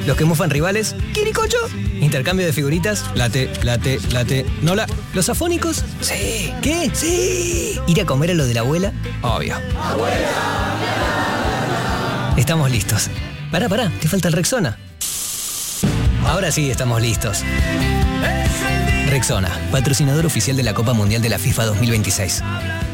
Los que mufan rivales, ¿quiricocho? Intercambio de figuritas, late. ¿Nola? ¿Los afónicos? Sí. ¿Qué? Sí. ¿Ir a comer a lo de la abuela? Obvio. Estamos listos. Pará, te falta el Rexona. Ahora sí estamos listos. Rexona, patrocinador oficial de la Copa Mundial de la FIFA 2026.